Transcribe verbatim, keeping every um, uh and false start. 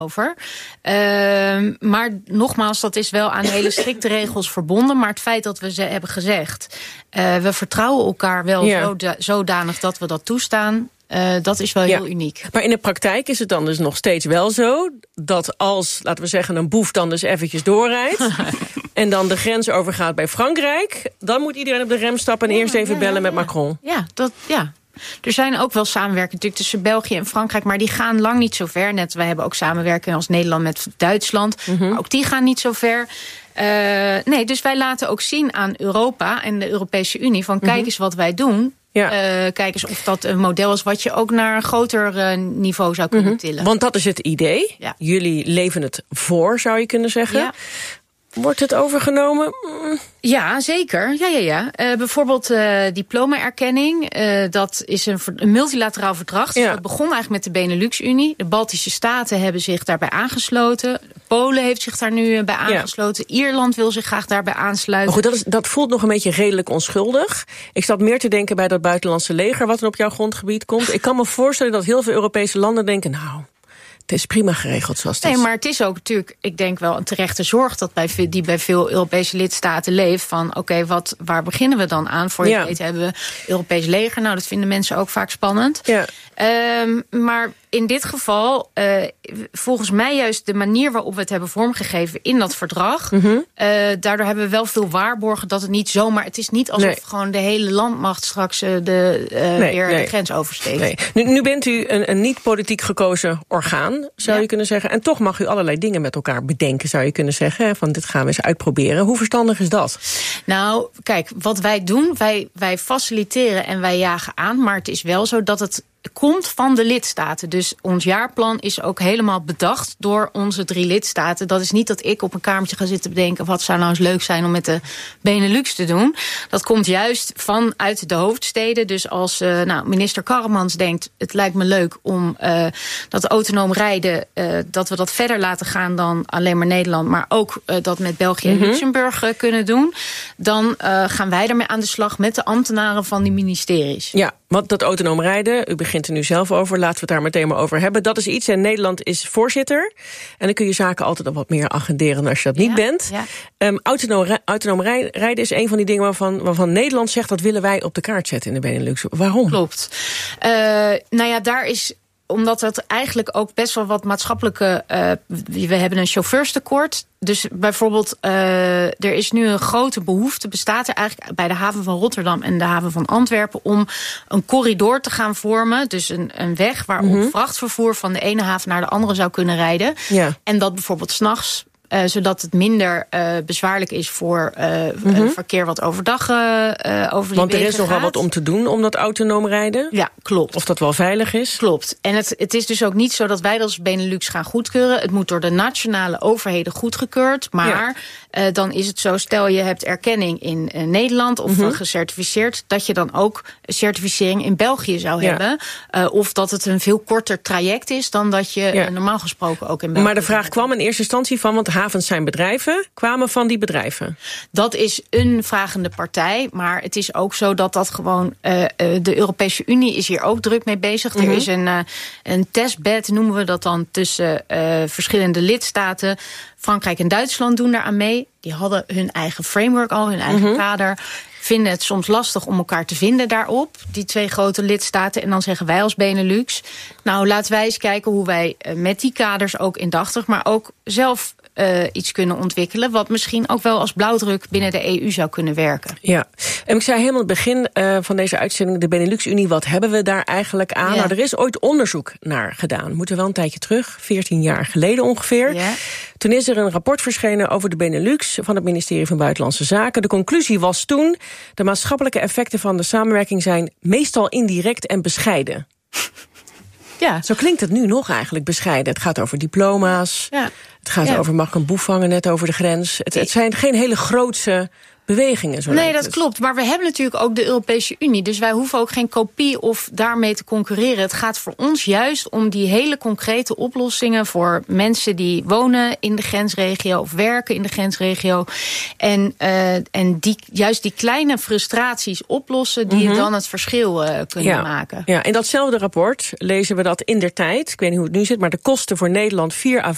over. Uh, maar nogmaals, dat is wel aan hele strikte regels verbonden. Maar het feit dat we ze hebben gezegd, uh, we vertrouwen elkaar wel ja. zoda- zodanig dat we dat toestaan. Uh, dat is wel heel ja. uniek. Maar in de praktijk is het dan dus nog steeds wel zo dat als, laten we zeggen, een boef dan dus eventjes doorrijdt en dan de grens overgaat bij Frankrijk, dan moet iedereen op de rem stappen en ja, eerst even ja, bellen ja, met ja. Macron. Ja, dat ja. Er zijn ook wel samenwerkingen natuurlijk tussen België en Frankrijk, maar die gaan lang niet zo ver. Net, wij hebben ook samenwerking als Nederland met Duitsland, mm-hmm. maar ook die gaan niet zo ver. Uh, nee, dus wij laten ook zien aan Europa en de Europese Unie van kijk mm-hmm. eens wat wij doen. Ja. Uh, kijk eens of dat een model is wat je ook naar een groter uh, niveau zou kunnen mm-hmm. tillen. Want dat is het idee. Ja. Jullie leven het voor, zou je kunnen zeggen. Ja. Wordt het overgenomen? Mm. Ja, zeker. Ja, ja, ja. Uh, bijvoorbeeld uh, diploma-erkenning. Uh, dat is een, een multilateraal verdrag. Dus ja. Dat begon eigenlijk met de Benelux-Unie. De Baltische Staten hebben zich daarbij aangesloten. Polen heeft zich daar nu bij aangesloten. Ja. Ierland wil zich graag daarbij aansluiten. Maar goed, dat, is, dat voelt nog een beetje redelijk onschuldig. Ik zat meer te denken bij dat buitenlandse leger wat er op jouw grondgebied komt. Ik kan me voorstellen dat heel veel Europese landen denken, nou, het is prima geregeld zoals het is. Nee, maar het is ook natuurlijk, ik denk wel een terechte zorg dat bij, die bij veel Europese lidstaten leeft. Van oké, okay, wat waar beginnen we dan aan? Voor je ja. weet hebben we Europees leger. Nou, dat vinden mensen ook vaak spannend. Ja. Um, maar in dit geval, uh, volgens mij juist de manier waarop we het hebben vormgegeven in dat verdrag. Mm-hmm. Uh, daardoor hebben we wel veel waarborgen dat het niet zomaar, het is niet alsof nee. gewoon de hele landmacht straks uh, de, uh, nee, weer nee. de grens oversteekt. Nee. Nu, nu bent u een, een niet politiek gekozen orgaan, zou ja. je kunnen zeggen. En toch mag u allerlei dingen met elkaar bedenken, zou je kunnen zeggen. Van dit gaan we eens uitproberen. Hoe verstandig is dat? Nou, kijk, wat wij doen, wij, wij faciliteren en wij jagen aan. Maar het is wel zo dat het komt van de lidstaten. Dus ons jaarplan is ook helemaal bedacht door onze drie lidstaten. Dat is niet dat ik op een kamertje ga zitten bedenken wat zou nou eens leuk zijn om met de Benelux te doen. Dat komt juist vanuit de hoofdsteden. Dus als uh, nou, minister Karremans denkt, het lijkt me leuk om uh, dat autonoom rijden, uh, dat we dat verder laten gaan dan alleen maar Nederland, maar ook uh, dat met België en mm-hmm. Luxemburg uh, kunnen doen, dan uh, gaan wij ermee aan de slag met de ambtenaren van die ministeries. Ja, want dat autonoom rijden, u begint er nu zelf over, laten we het daar meteen maar over hebben. Dat is iets, en Nederland is voorzitter. En dan kun je zaken altijd al wat meer agenderen als je dat niet ja, bent. Ja. Um, autonoom, autonoom rijden is een van die dingen waarvan, waarvan Nederland zegt, dat willen wij op de kaart zetten in de Benelux. Waarom? Klopt. Uh, nou ja, daar is, omdat het eigenlijk ook best wel wat maatschappelijke, Uh, we hebben een chauffeurstekort. Dus bijvoorbeeld, uh, er is nu een grote behoefte, bestaat er eigenlijk bij de haven van Rotterdam en de haven van Antwerpen, om een corridor te gaan vormen. Dus een, een weg waarop mm-hmm. vrachtvervoer van de ene haven naar de andere zou kunnen rijden. Ja. En dat bijvoorbeeld 's nachts, Uh, zodat het minder uh, bezwaarlijk is voor uh, mm-hmm. verkeer wat overdag uh, over die Want er wegen is nogal wat om te doen om dat autonoom rijden? Ja, klopt. Of dat wel veilig is? Klopt. En het, het is dus ook niet zo dat wij dat als Benelux gaan goedkeuren. Het moet door de nationale overheden goedgekeurd. Maar ja. uh, dan is het zo, stel je hebt erkenning in uh, Nederland of mm-hmm. gecertificeerd, dat je dan ook een certificering in België zou ja. hebben. Uh, of dat het een veel korter traject is dan dat je ja. uh, normaal gesproken ook in België. Maar de vraag kwam in eerste instantie van, want havens zijn bedrijven, kwamen van die bedrijven? Dat is een vragende partij, maar het is ook zo dat dat gewoon, Uh, de Europese Unie is hier ook druk mee bezig. Mm-hmm. Er is een, uh, een testbed, noemen we dat dan, tussen uh, verschillende lidstaten. Frankrijk en Duitsland doen daar aan mee. Die hadden hun eigen framework al, hun eigen mm-hmm. kader. Vinden het soms lastig om elkaar te vinden daarop, die twee grote lidstaten. En dan zeggen wij als Benelux, nou laten wij eens kijken hoe wij uh, met die kaders ook indachtig, maar ook zelf Uh, iets kunnen ontwikkelen, wat misschien ook wel als blauwdruk binnen de E U zou kunnen werken. Ja, en ik zei helemaal het begin uh, van deze uitzending, de Benelux-Unie, wat hebben we daar eigenlijk aan? Ja. Nou, er is ooit onderzoek naar gedaan. Moeten wel een tijdje terug, veertien jaar geleden ongeveer. Ja. Toen is er een rapport verschenen over de Benelux van het ministerie van Buitenlandse Zaken. De conclusie was toen, de maatschappelijke effecten van de samenwerking zijn meestal indirect en bescheiden. Ja. Zo klinkt het nu nog eigenlijk, bescheiden. Het gaat over diploma's. Ja. Het gaat ja. over, mag ik een boef vangen net over de grens. Het, het zijn geen hele grootse bewegingen. Zo nee, dat het. klopt. Maar we hebben natuurlijk ook de Europese Unie. Dus wij hoeven ook geen kopie of daarmee te concurreren. Het gaat voor ons juist om die hele concrete oplossingen voor mensen die wonen in de grensregio of werken in de grensregio. En, uh, en die, juist die kleine frustraties oplossen die mm-hmm. dan het verschil uh, kunnen ja. maken. Ja, in datzelfde rapport lezen we dat indertijd, ik weet niet hoe het nu zit, maar de kosten voor Nederland vier à